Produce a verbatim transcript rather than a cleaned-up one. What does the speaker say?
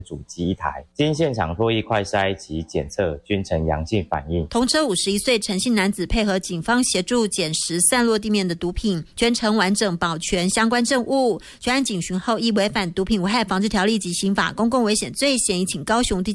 主机一台，经现场唾液快筛及检测均呈阳性反应。 同车五十一岁陈姓男子配合警方协助捡拾散落地面的毒品，全程完整保全相关证物。全案警询后，依违反毒品危害防治条例及刑法公共危险罪，嫌疑请高雄地